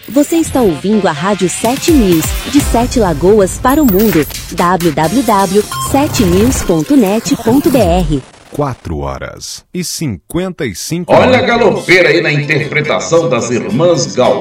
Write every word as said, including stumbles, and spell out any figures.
Você está ouvindo a Rádio sete News, de Sete Lagoas para o mundo. w w w ponto sete news ponto net ponto b r. quatro horas e cinquenta e cinco Olha a galopeira aí na interpretação das irmãs Gal.